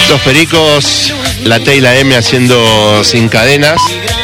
Los Pericos, la T y la M haciendo Sin Cadenas.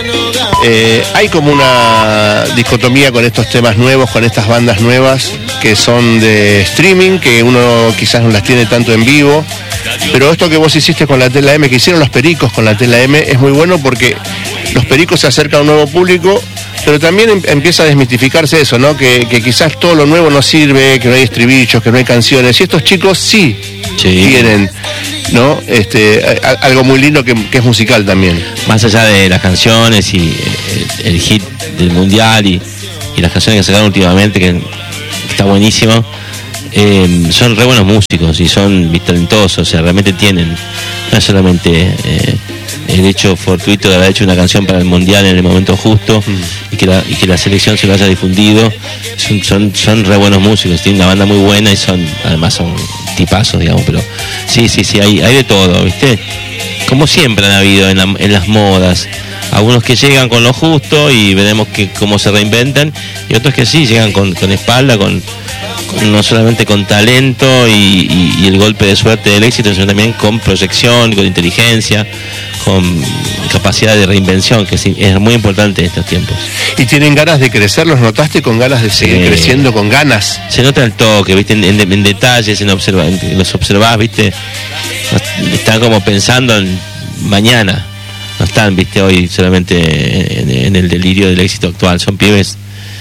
Hay como una dicotomía con estos temas nuevos, con estas bandas nuevas que son de streaming, que uno quizás no las tiene tanto en vivo, pero esto que vos hiciste con la T y la M, que hicieron los Pericos con la T y la M, es muy bueno porque los Pericos se acercan a un nuevo público, pero también empieza a desmitificarse eso, ¿no? Que quizás todo lo nuevo no sirve, que no hay estribillos, que no hay canciones, y estos chicos sí. Tienen, ¿no? Algo muy lindo que es musical también. Más allá de las canciones y el hit del mundial y las canciones que sacaron últimamente, que está buenísimo, son re buenos músicos y son talentosos, o sea, realmente tienen, no es solamente el hecho fortuito de haber hecho una canción para el mundial en el momento justo y que la selección se lo haya difundido. Son re buenos músicos, tienen una banda muy buena y además son tipazos, digamos, pero sí, hay de todo, ¿viste? Como siempre han habido en las modas, algunos que llegan con lo justo y veremos cómo se reinventan, y otros que sí llegan con espalda, no solamente con talento y el golpe de suerte del éxito, sino también con proyección, con inteligencia, con capacidad de reinvención, que es muy importante en estos tiempos. ¿Y tienen ganas de crecer? ¿Los notaste con ganas de seguir creciendo, con ganas? Se nota el toque, ¿viste? En detalles, los observás, ¿viste? Están como pensando en mañana, no están, ¿viste? Hoy solamente en el delirio del éxito actual, son pibes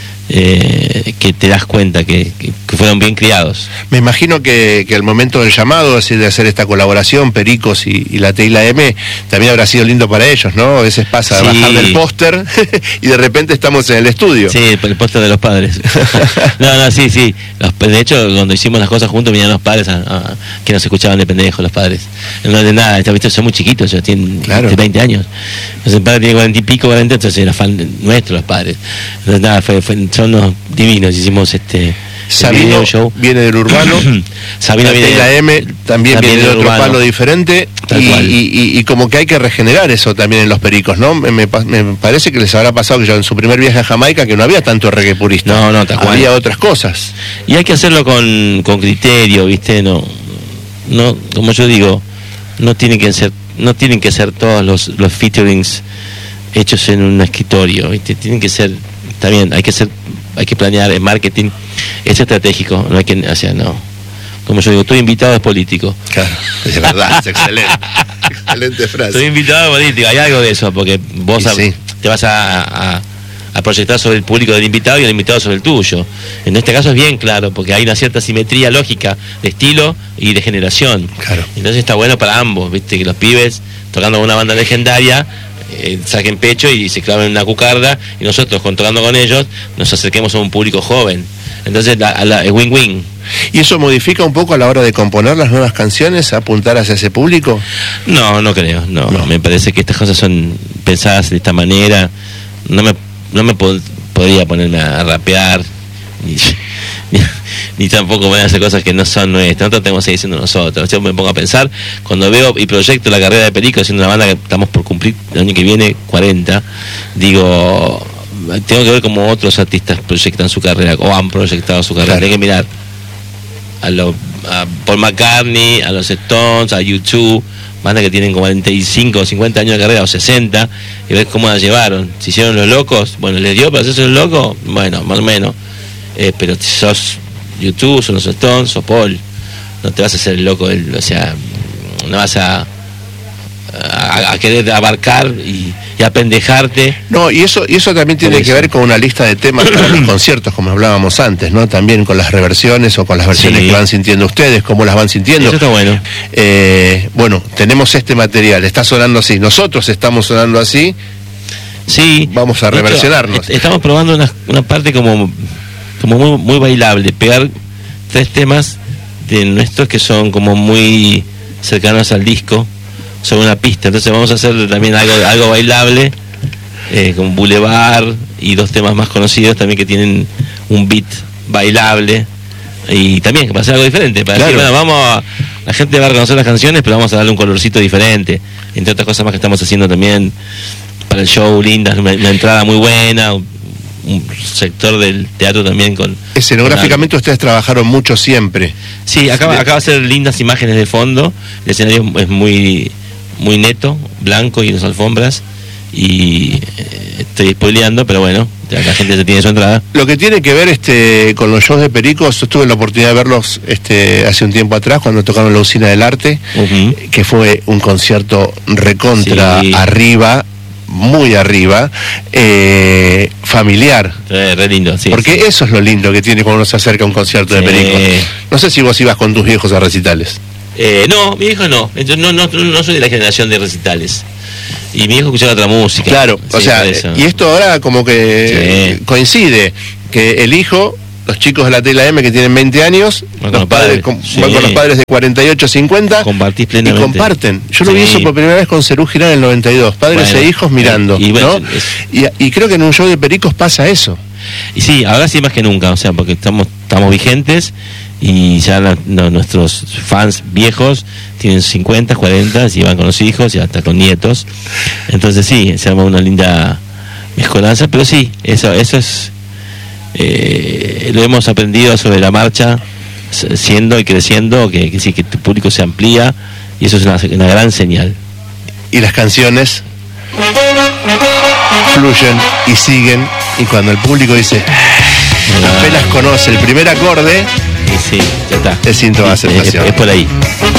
que te das cuenta que fueron bien criados. Me imagino que el momento del llamado, es decir, de hacer esta colaboración, Pericos y la T y la M, también habrá sido lindo para ellos, ¿no? A veces pasa a bajar del póster y de repente estamos en el estudio. Sí, el póster de los padres. No, sí. De hecho, cuando hicimos las cosas juntos, venían los padres que nos escuchaban de pendejos, los padres. No de nada, son muy chiquitos, ellos tienen 20 años. Entonces el padre tiene 40 y pico, 40, entonces era fan nuestro, los padres. Entonces nada, son unos divinos, hicimos Sabino show. Viene del urbano, Sabino viene de la M también viene de otro urbano, palo diferente, y como que hay que regenerar eso también en los Pericos, ¿no? Me parece que les habrá pasado que yo en su primer viaje a Jamaica que no había tanto reggae purista, no, había otras cosas. Y hay que hacerlo con criterio, ¿viste? No, como yo digo, no tienen que ser todos los featurings hechos en un escritorio, ¿viste? Tienen que ser, está bien, hay que planear el marketing, es estratégico, no hay que, o sea, no. Como yo digo, tu invitado es político. Claro, es verdad, es excelente frase. Estoy invitado político, hay algo de eso, porque vos te vas a proyectar sobre el público del invitado y el invitado sobre el tuyo. En este caso es bien claro, porque hay una cierta simetría lógica de estilo y de generación. Claro. Entonces está bueno para ambos, viste, que los pibes tocando con una banda legendaria saquen pecho y se claven en una cucarda, y nosotros tocando con ellos nos acerquemos a un público joven. Entonces es win-win. ¿Y eso modifica un poco a la hora de componer las nuevas canciones, apuntar hacia ese público? No creo, no. Me parece que estas cosas son pensadas de esta manera. No me podría ponerme a rapear ni tampoco voy a hacer cosas que no son nuestras. Nosotros tenemos que seguir siendo nosotros. Yo me pongo a pensar, cuando veo y proyecto la carrera de Perico, siendo una banda que estamos por cumplir el año que viene 40, digo, tengo que ver cómo otros artistas proyectan su carrera o han proyectado su carrera. Claro. Hay que mirar a Paul McCartney, a los Stones, a U2, bandas que tienen 45 o 50 años de carrera o 60, y ver cómo la llevaron. Si hicieron los locos, bueno, les dio para hacerse los locos, bueno, más o menos. Pero si sos YouTube, son los Stones, sos Paul, no te vas a hacer el loco, o sea, no vas a querer abarcar y apendejarte. No, y eso también tiene que ver con una lista de temas para los conciertos, como hablábamos antes, ¿no? También con las reversiones o con las versiones que van sintiendo ustedes, cómo las van sintiendo. Eso está bueno. Bueno, tenemos este material, está sonando así, nosotros estamos sonando así. Sí. Vamos a reversionarnos. Estamos probando una parte como muy, muy bailable, pegar 3 temas de nuestros que son como muy cercanos al disco sobre una pista. Entonces vamos a hacer también algo bailable, con Boulevard y 2 temas más conocidos también que tienen un beat bailable, y también para hacer algo diferente, para decir, bueno, la gente va a reconocer las canciones, pero vamos a darle un colorcito diferente, entre otras cosas más que estamos haciendo también para el show, lindas, una entrada muy buena, un sector del teatro también con... Escenográficamente ustedes trabajaron mucho siempre. Sí, acaba de hacer lindas imágenes de fondo, el escenario es muy neto, blanco y las alfombras, y estoy spoileando, pero bueno, la gente se tiene su entrada. Lo que tiene que ver con los shows de Pericos, yo tuve la oportunidad de verlos hace un tiempo atrás cuando tocaron la Usina del Arte, que fue un concierto recontra arriba, muy arriba, familiar. Re lindo, sí. Porque eso es lo lindo que tiene cuando uno se acerca a un concierto de Pericos. No sé si vos ibas con tus viejos a recitales. No, mi viejo no. Yo no soy de la generación de recitales. Y mi hijo escuchaba otra música. Claro, o sea, y esto ahora como que coincide, que el hijo, los chicos de la Tela M que tienen 20 años, van con los padres de 48, 50, compartís plenamente. Y comparten. Yo lo vi eso por primera vez con Cerú Girán en el 92, padres e hijos mirando, ¿no? Y creo que en un show de Pericos pasa eso. Y sí, ahora sí más que nunca, o sea, porque estamos vigentes, y ya nuestros fans viejos tienen 50, 40 y van con los hijos y hasta con nietos. Entonces sí, se llama una linda mezcolanza, pero sí, eso es lo hemos aprendido sobre la marcha, siendo y creciendo, que sí, que tu público se amplía, y eso es una gran señal. Y las canciones fluyen y siguen, y cuando el público dice apenas conoce el primer acorde, y sí, ya está, es síntoma de aceptación. Es por ahí.